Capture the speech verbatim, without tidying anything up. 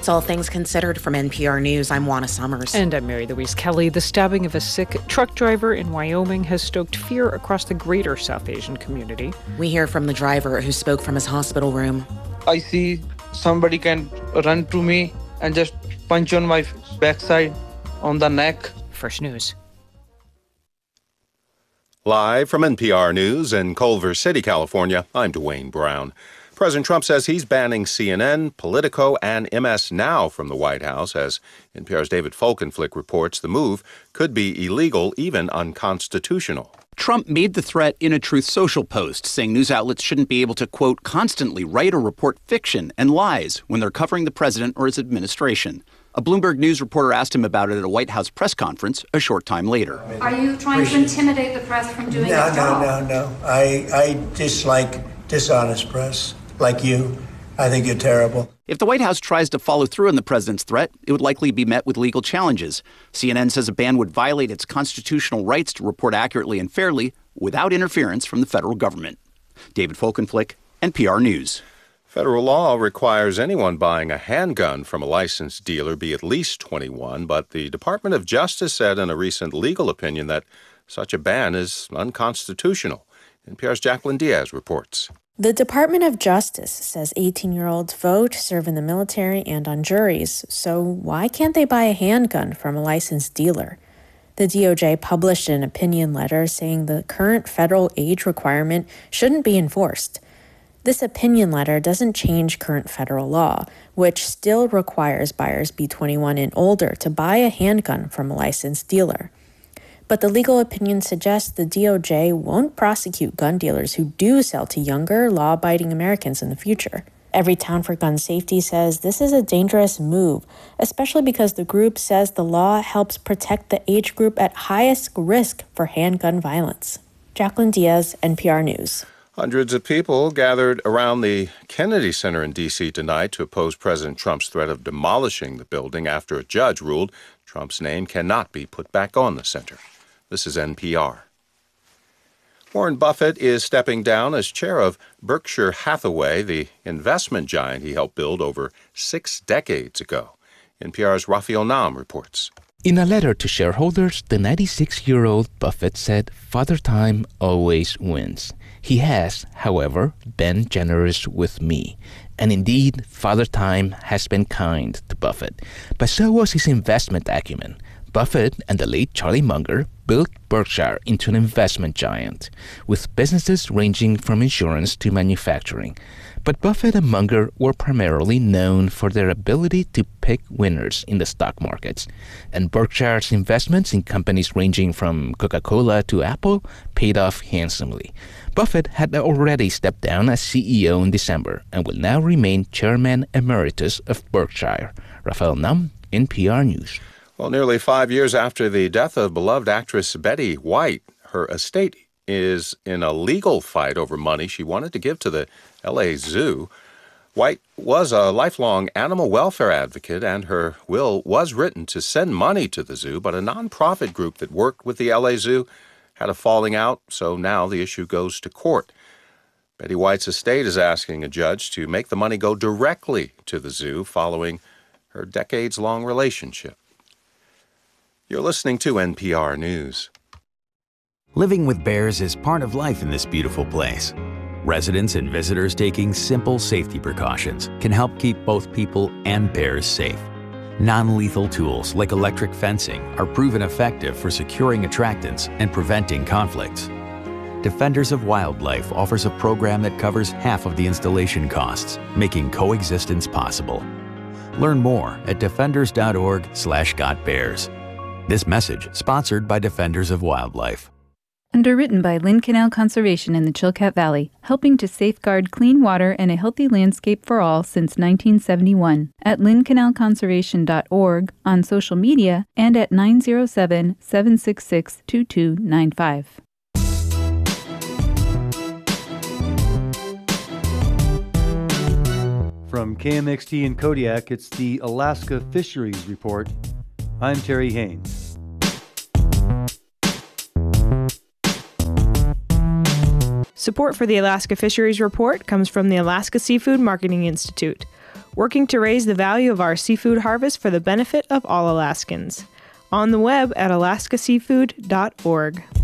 It's All Things Considered from N P R News. I'm Juana Summers. And I'm Mary Louise Kelly. The stabbing of a sick truck driver in Wyoming has stoked fear across the greater South Asian community. We hear from the driver who spoke from his hospital room. I see somebody can run to me and just punch on my backside, on the neck. First News. Live from N P R News in Culver City, California, I'm Dwayne Brown. President Trump says he's banning C N N, Politico, and M S Now from the White House. As N P R's David Folkenflik reports, the move could be illegal, even unconstitutional. Trump made the threat in a Truth Social post, saying news outlets shouldn't be able to, quote, constantly write or report fiction and lies when they're covering the president or his administration. A Bloomberg News reporter asked him about it at a White House press conference a short time later. Are you trying to intimidate the press from doing no, its job? No, no, no, no. I, I dislike dishonest press. Like you, I think you're terrible. If the White House tries to follow through on the president's threat, it would likely be met with legal challenges. C N N says a ban would violate its constitutional rights to report accurately and fairly without interference from the federal government. David Folkenflik, N P R News. Federal law requires anyone buying a handgun from a licensed dealer be at least twenty-one, but the Department of Justice said in a recent legal opinion that such a ban is unconstitutional. N P R's Jacqueline Diaz reports. The Department of Justice says eighteen-year-olds vote, serve in the military, and on juries. So why can't they buy a handgun from a licensed dealer? The D O J published an opinion letter saying the current federal age requirement shouldn't be enforced. This opinion letter doesn't change current federal law, which still requires buyers be twenty-one and older to buy a handgun from a licensed dealer. But the legal opinion suggests the D O J won't prosecute gun dealers who do sell to younger, law-abiding Americans in the future. Everytown for Gun Safety says this is a dangerous move, especially because the group says the law helps protect the age group at highest risk for handgun violence. Jacqueline Diaz, N P R News. Hundreds of people gathered around the Kennedy Center in D C tonight to oppose President Trump's threat of demolishing the building after a judge ruled Trump's name cannot be put back on the center. This is N P R. Warren Buffett is stepping down as chair of Berkshire Hathaway, the investment giant he helped build over six decades ago. N P R's Raphael Nam reports. In a letter to shareholders, the ninety-six-year-old Buffett said, "Father Time always wins." He has, however, been generous with me. And indeed, Father Time has been kind to Buffett. But so was his investment acumen. Buffett and the late Charlie Munger built Berkshire into an investment giant, with businesses ranging from insurance to manufacturing. But Buffett and Munger were primarily known for their ability to pick winners in the stock markets, and Berkshire's investments in companies ranging from Coca-Cola to Apple paid off handsomely. Buffett had already stepped down as C E O in December and will now remain Chairman Emeritus of Berkshire. Raphael Nam, N P R News. Well, nearly five years after the death of beloved actress Betty White, her estate is in a legal fight over money she wanted to give to the L A Zoo. White was a lifelong animal welfare advocate, and her will was written to send money to the zoo, but a nonprofit group that worked with the L A Zoo had a falling out, so now the issue goes to court. Betty White's estate is asking a judge to make the money go directly to the zoo following her decades-long relationship. You're listening to N P R News. Living with bears is part of life in this beautiful place. Residents and visitors taking simple safety precautions can help keep both people and bears safe. Non-lethal tools like electric fencing are proven effective for securing attractants and preventing conflicts. Defenders of Wildlife offers a program that covers half of the installation costs, making coexistence possible. Learn more at defenders dot org slash got bears. This message sponsored by Defenders of Wildlife. Underwritten by Lynn Canal Conservation in the Chilkat Valley, helping to safeguard clean water and a healthy landscape for all since nineteen seventy-one. At lynn canal conservation dot org, on social media, and at nine oh seven, seven six six, two two nine five. From K M X T in Kodiak, it's the Alaska Fisheries Report. I'm Terry Haynes. Support for the Alaska Fisheries Report comes from the Alaska Seafood Marketing Institute. working to raise the value of our seafood harvest for the benefit of all Alaskans. On the web at alaska seafood dot org.